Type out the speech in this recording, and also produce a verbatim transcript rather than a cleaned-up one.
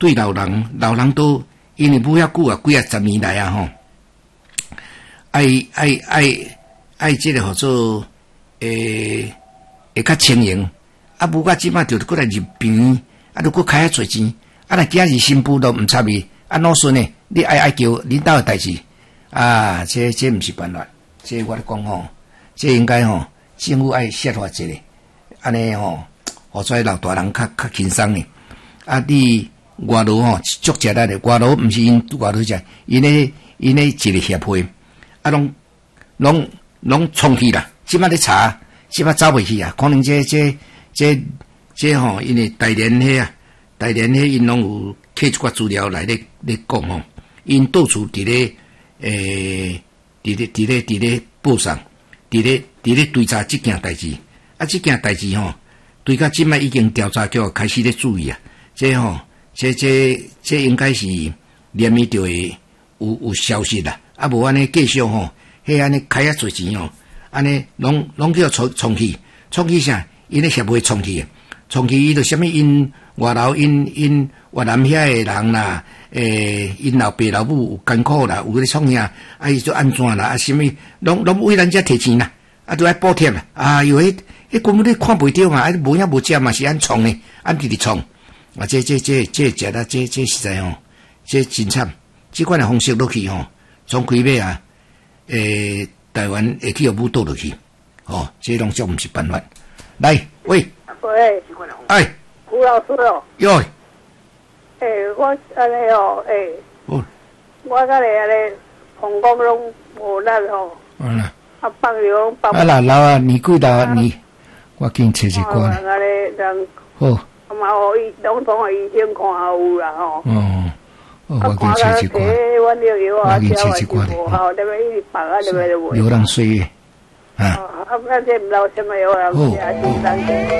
对老人，老人都因为不遐久啊，几啊十年来啊吼，爱爱爱爱即个号做诶，会较轻盈。啊，无甲即摆就过来入病，啊，都搁开遐侪钱，啊，若今日新妇都毋插伊，啊，老孙呢，你爱爱叫恁兜诶代志，啊，这这毋是办法，这我咧讲吼，这应该吼，政府爱设法一个，安尼吼，互跩老大人较较轻松诶。啊，你外劳吼足食力诶，外劳毋是因外劳食，因咧因咧一个协会，啊，拢拢拢冲去啦，即摆咧查，即摆走袂去啊，可能这这。这这吼、哦，因为大连迄啊，大连迄因拢有摕一寡资料来咧咧讲吼，因到处伫咧诶，伫咧伫咧伫咧报上，伫咧伫咧追查即件代志，啊，即件代志吼，对到即摆已经调查局开始咧注意啊，这吼、哦，这这这应该是连咪就会有有消息啦，啊，无安尼继续吼，迄安尼开遐侪钱吼，安尼拢拢叫冲冲去，冲去啥？因咧协会冲去，冲去伊就啥物因外劳因因越南遐诶人啦，诶，因老爸老母有艰苦啦，有咧创啥，啊伊就安怎啦，啊啥物拢拢为咱遮摕钱啦，啊都爱补贴啦，啊哟迄迄根本你看袂着嘛，啊无影无食嘛是安创诶，安直直创，啊这这这这食啦，这这实在吼，这真惨，即款诶方式落去吼，从开尾啊，诶台湾会去互舞倒落去，哦，这拢足毋是办法。来，喂， 喂， 哎， 胡老师哦， 哟， 诶、欸，我安尼哦，诶、欸， 哦， 我甲你安尼膀胱拢无力吼， 嗯啦， 啊放药放， 啊啦，老啊，年纪大啊，你，我紧找一寡咧， 安尼人， 好， 啊嘛，互伊拢从互医生看有啦吼， 哦，我紧找一寡，我紧找一寡咧， 好，那边一放啊，那边就流浪岁月，啊， 啊，啊，那这唔老什么药啦，是啊，是当